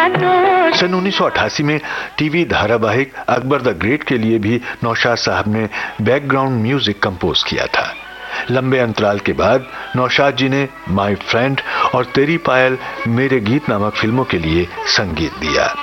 सन 1988 में टीवी धारावाहिक Akbar the great के लिए भी नौशाद साहब ने बैकग्राउंड म्यूजिक कंपोज किया था। लंबे अंतराल के बाद नौशाद जी ने माय फ्रेंड और तेरी पायल मेरे गीत नामक फिल्मों के लिए संगीत दिया।